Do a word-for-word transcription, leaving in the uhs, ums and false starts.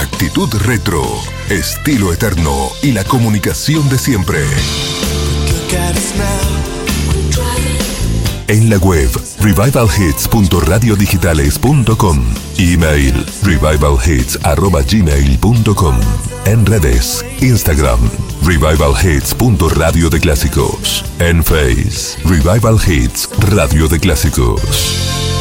Actitud retro, estilo eterno y la comunicación de siempre. En la web revival hits punto radio digitales punto com. Email revival hits arroba gmail punto com. En redes, Instagram revival hits punto radio de clásicos. En Face, Revival Hits Radio de Clásicos.